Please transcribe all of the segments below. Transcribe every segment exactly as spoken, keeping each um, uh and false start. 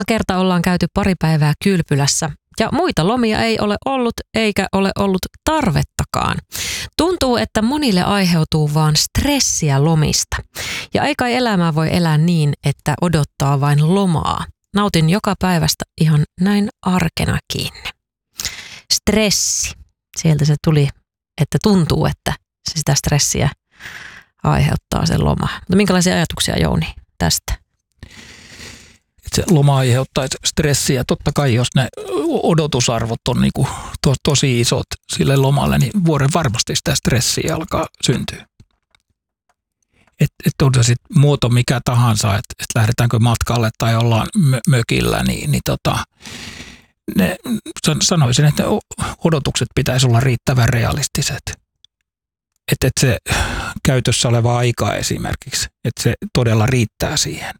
kerta ollaan käyty pari päivää kylpylässä ja muita lomia ei ole ollut eikä ole ollut tarvettakaan. Tuntuu, että monille aiheutuu vaan stressiä lomista. Ja ei kai elämää voi elää niin, että odottaa vain lomaa. Nautin joka päivästä ihan näin arkenakin. Stressi. Sieltä se tuli, että tuntuu, että se sitä stressiä aiheuttaa sen loma. Mutta minkälaisia ajatuksia, Jouni, tästä? Se loma aiheuttaa stressiä. Totta kai, jos ne odotusarvot on niin kuin to, tosi isot sille lomalle, niin vuoden varmasti sitä stressiä alkaa syntyä. Että et on se sitten muoto mikä tahansa, että et lähdetäänkö matkalle tai ollaan mö- mökillä, niin, niin tota, ne, sanoisin, että odotukset pitäisi olla riittävän realistiset. Että et se käytössä oleva aika esimerkiksi, että se todella riittää siihen.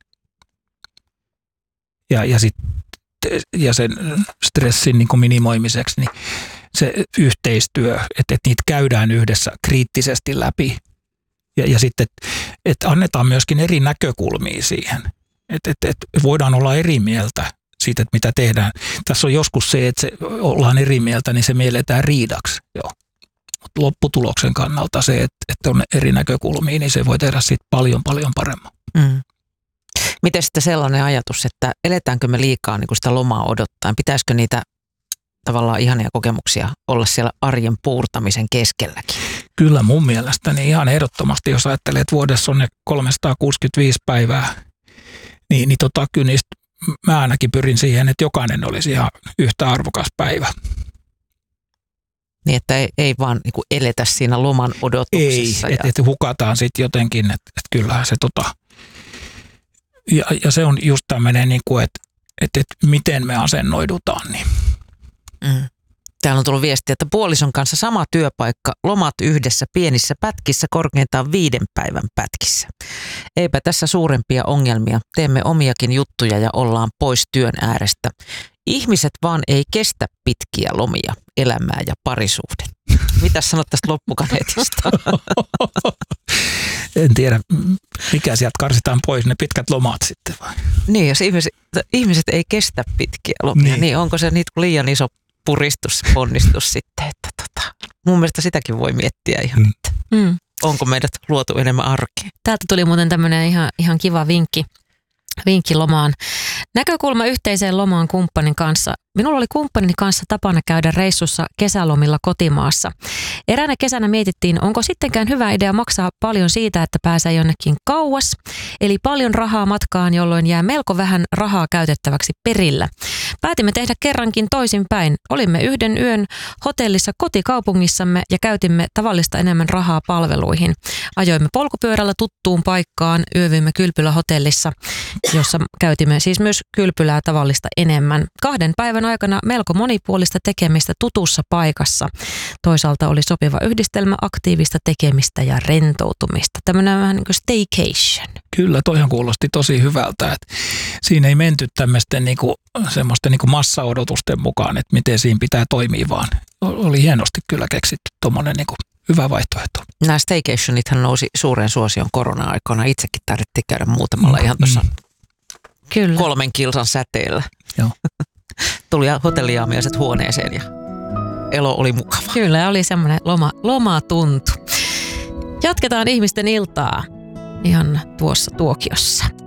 Ja, ja, sit, ja sen stressin niin kuin minimoimiseksi, niin se yhteistyö, että, että niitä käydään yhdessä kriittisesti läpi. Ja, ja sitten, että annetaan myöskin eri näkökulmia siihen. Että, että, että voidaan olla eri mieltä siitä, että mitä tehdään. Tässä on joskus se, että se ollaan eri mieltä, niin se mielletään riidaksi. Joo. Mutta lopputuloksen kannalta se, että, että on eri näkökulmia, niin se voi tehdä siitä paljon, paljon paremmin. Mm. Miten sitten sellainen ajatus, että eletäänkö me liikaa niin kuin sitä lomaa odottaen? Pitäisikö niitä tavallaan ihania kokemuksia olla siellä arjen puurtamisen keskelläkin? Kyllä mun mielestäni ihan ehdottomasti, jos ajattelee, että vuodessa on ne kolmesataakuusikymmentäviisi päivää, niin, niin tota, kyllä niistä mä ainakin pyrin siihen, että jokainen olisi ihan yhtä arvokas päivä. Niin, että ei, ei vaan niin kuin eletä siinä loman odotuksessa. Ei, että et hukataan sitten jotenkin, että et kyllähän se tota... Ja, ja se on just tämmöinen, niin kuin, että, että, että miten me asennoidutaan. Niin. Mm. Täällä on tullut viesti, että puolison kanssa sama työpaikka, lomat yhdessä pienissä pätkissä, korkeintaan viiden päivän pätkissä. Eipä tässä suurempia ongelmia. Teemme omiakin juttuja ja ollaan pois työn äärestä. Ihmiset vaan ei kestä pitkiä lomia, elämää ja parisuhde. Mitä sanot tästä loppukaneetista? En tiedä, mikä sieltä karsitaan pois, ne pitkät lomat sitten vai? Niin, jos ihmiset, ihmiset ei kestä pitkiä lomia, niin, niin onko se niitä liian iso puristus, ponnistus sitten, että tota, mun mielestä sitäkin voi miettiä ihan, että mm. onko meidät luotu enemmän arkeen. Täältä tuli muuten tämmöinen ihan, ihan kiva vinkki, vinkki lomaan. Näkökulma yhteiseen lomaan kumppanin kanssa. Minulla oli kumppanini kanssa tapana käydä reissussa kesälomilla kotimaassa. Eräänä kesänä mietittiin, onko sittenkään hyvä idea maksaa paljon siitä, että pääsee jonnekin kauas. Eli paljon rahaa matkaan, jolloin jää melko vähän rahaa käytettäväksi perillä. Päätimme tehdä kerrankin toisinpäin. Olimme yhden yön hotellissa kotikaupungissamme ja käytimme tavallista enemmän rahaa palveluihin. Ajoimme polkupyörällä tuttuun paikkaan, yövyimme kylpylähotellissa, jossa käytimme siis myös kylpylää tavallista enemmän. Kahden päivän aikana melko monipuolista tekemistä tutussa paikassa. Toisaalta oli sopiva yhdistelmä aktiivista tekemistä ja rentoutumista. Tämmöinen vähän niin kuin staycation. Kyllä, toihan kuulosti tosi hyvältä. Että siinä ei menty tämmöisten niinku, semmoisten niinku massaodotusten mukaan, että miten siinä pitää toimia, vaan oli hienosti kyllä keksitty tuommoinen niinku hyvä vaihtoehto. Nämä staycationithan nousi suuren suosion korona-aikana. Itsekin tarvittiin käydä muutamalla mm, ihan tuossa mm. kolmen kilsan säteellä. Joo. Tuli hotelliaamiaiset huoneeseen ja elo oli mukava. Kyllä, oli semmoinen loma, lomatuntu. Jatketaan ihmisten iltaa ihan tuossa tuokiossa.